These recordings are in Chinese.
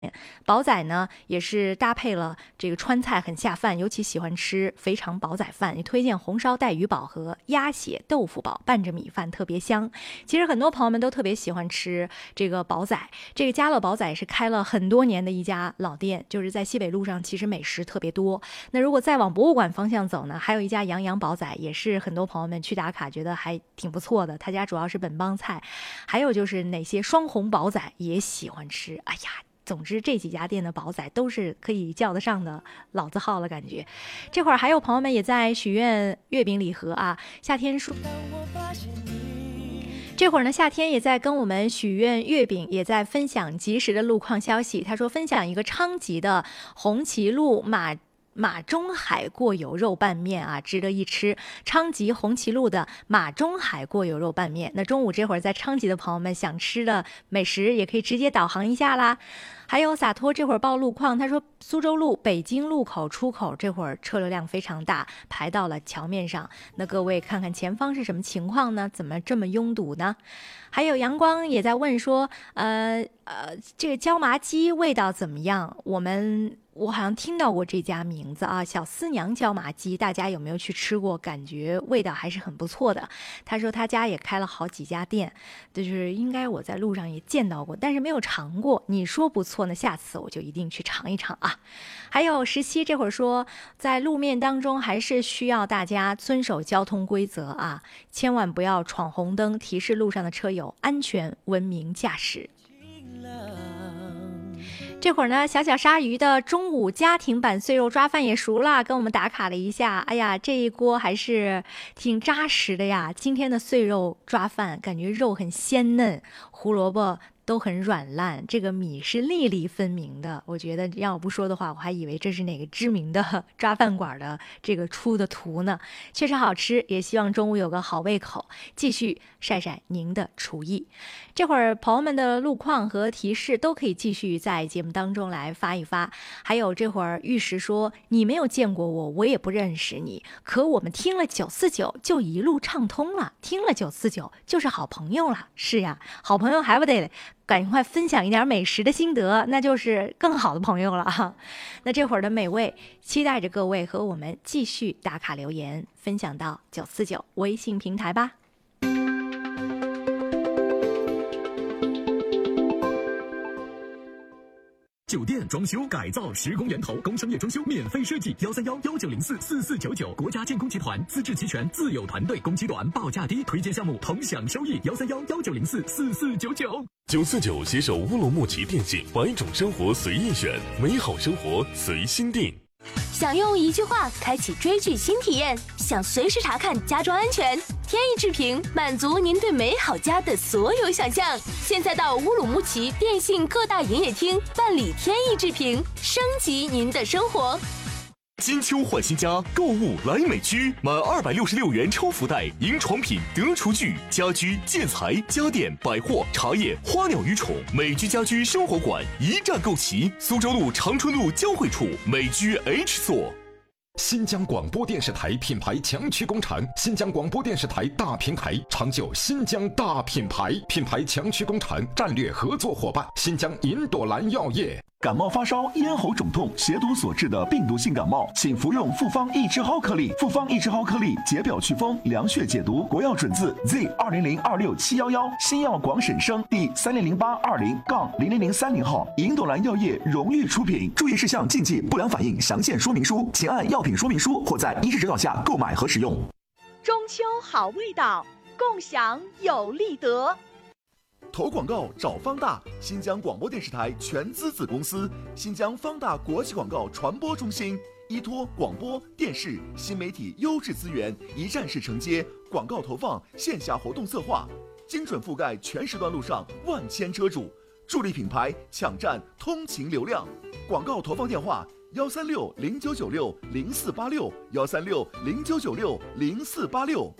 煲仔呢也是搭配了这个川菜，很下饭，尤其喜欢吃肥肠煲仔饭。也推荐红烧带鱼煲和鸭血豆腐煲，拌着米饭特别香。其实很多朋友们都特别喜欢吃这个煲仔，这个家乐煲仔是开了很多年的一家老店，就是在西北路上，其实美食特别多。那如果再往博物馆方向走呢，还有一家杨洋煲仔，也是很多朋友们去打卡觉得还挺不错的。他家主要是本帮菜，还有就是哪些双红煲仔也喜欢吃。哎呀，总之这几家店的煲仔都是可以叫得上的老字号了，感觉。这会儿还有朋友们也在许愿月饼礼盒啊，夏天说。这会儿呢，夏天也在跟我们许愿月饼，也在分享及时的路况消息。他说分享一个昌吉的红旗路马中海过油肉拌面啊，值得一吃。昌吉红旗路的马中海过油肉拌面，那中午这会儿在昌吉的朋友们想吃的美食也可以直接导航一下啦。还有洒脱这会儿报路况，他说苏州路北京路口出口这会儿车流量非常大，排到了桥面上。那各位看看前方是什么情况呢？怎么这么拥堵呢？还有阳光也在问说，这个椒麻鸡味道怎么样？我好像听到过这家名字啊，小思娘椒麻鸡，大家有没有去吃过？感觉味道还是很不错的。他说他家也开了好几家店，就是应该我在路上也见到过，但是没有尝过。你说不错呢，下次我就一定去尝一尝啊。还有17这会儿说，在路面当中还是需要大家遵守交通规则啊，千万不要闯红灯，提示路上的车友安全文明驾驶。这会儿呢，小小鲨鱼的中午家庭版碎肉抓饭也熟了，跟我们打卡了一下。哎呀，这一锅还是挺扎实的呀。今天的碎肉抓饭感觉肉很鲜嫩，胡萝卜都很软烂，这个米是粒粒分明的。我觉得要不说的话，我还以为这是哪个知名的抓饭馆的这个出的图呢。确实好吃，也希望中午有个好胃口，继续晒晒您的厨艺。这会儿朋友们的路况和提示都可以继续在节目当中来发一发。还有这会儿玉石说，你没有见过我，我也不认识你，可我们听了949就一路畅通了，听了949就是好朋友了。是呀，好朋友还不得赶快分享一点美食的心得，那就是更好的朋友了啊。那这会儿的美味，期待着各位和我们继续打卡留言，分享到949微信平台吧。 酒店装修改造施工源头，工商业装修免费设计，13119044499，国家建工集团资质齐全，自有团队，工期短，报价低，推荐项目同享收益，13119044499。949 携手乌鲁木齐电信，100种生活随意选，美好生活随心定。 想用一句话开启追剧新体验，想随时查看家装安全，天翼智屏满足您对美好家的所有想象。现在到乌鲁木齐电信各大营业厅办理天翼智屏，升级您的生活。 金秋换新家，购物来美居，满266元抽福袋，赢床品、得厨具、家居、建材、家电、百货、茶叶、花鸟鱼虫，美居家居生活馆一站购齐。苏州路长春路交汇处美居 H 座。 新疆广播电视台品牌强区工厂，新疆广播电视台大平台，长久新疆大品牌，品牌强区工厂战略合作伙伴，新疆银朵兰药业。 感冒发烧、咽喉肿痛、血毒所致的病毒性感冒，请服用复方益智蒿颗粒。复方益智蒿颗粒解表祛风、凉血解毒，国药准字 Z200267711，新药广审生第3000820-0003号，银朵兰药业荣誉出品。注意事项、禁忌、不良反应详见说明书，请按药品说明书或在医师指导下购买和使用。 中秋好味道，共享有利得。 投广告找方大，新疆广播电视台全资子公司，新疆方大国际广告传播中心，依托广播电视新媒体优质资源，一站式承接广告投放、线下活动策划，精准覆盖全时段路上万千车主，助力品牌抢占通勤流量。广告投放电话：1360996-0486，1360996-0486。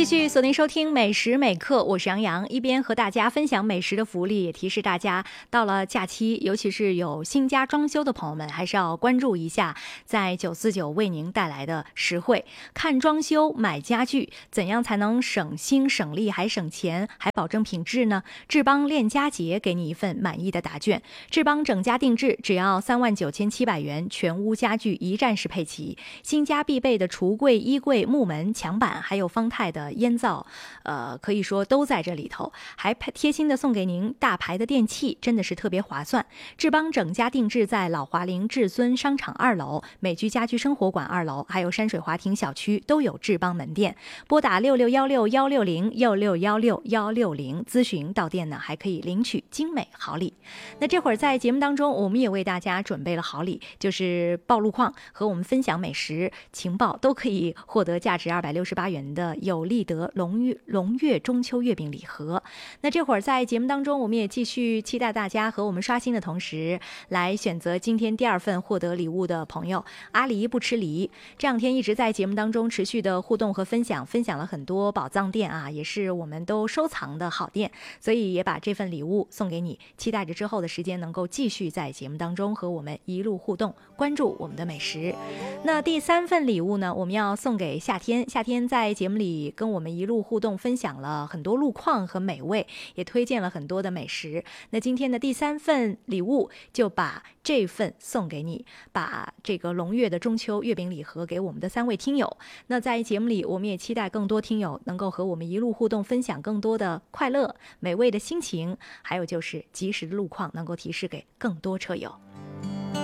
继续锁定收听美食美课，我是杨洋，一边和大家分享美食的福利，也提示大家到了假期，尤其是有新家装修的朋友们，还是要关注一下在949为您带来的实惠。看装修买家具，怎样才能省心省力还省钱还保证品质呢？智邦链家节给你一份满意的答卷，智邦整家定制只要39700元，全屋家具一站式配齐，新家必备的橱柜、衣柜、木门、墙板，还有方太的烟灶，可以说都在这里头，还贴心的送给您大牌的电器，真的是特别划算。智邦整家定制在老华林至尊商场2楼、美居家居生活馆2楼，还有山水华庭小区都有智邦门店。拨打6616-160-6616-160咨询，到店呢还可以领取精美好礼。那这会儿在节目当中，我们也为大家准备了好礼，就是报路况和我们分享美食情报，都可以获得价值268元的有立德龙月中秋月饼礼盒。那这会儿在节目当中，我们也继续期待大家和我们刷新的同时，来选择今天第2份获得礼物的朋友。阿狸不吃梨这2天一直在节目当中持续的互动和分享了很多宝藏店啊，也是我们都收藏的好店，所以也把这份礼物送给你，期待着之后的时间能够继续在节目当中和我们一路互动，关注我们的美食。那第3份礼物呢，我们要送给夏天在节目里跟我们一路互动，分享了很多路况和美味，也推荐了很多的美食。那今天的第3份礼物就把这份送给你，把这个龙月的中秋月饼礼盒给我们的3位听友。那在节目里，我们也期待更多听友能够和我们一路互动，分享更多的快乐美味的心情，还有就是及时的路况能够提示给更多车友。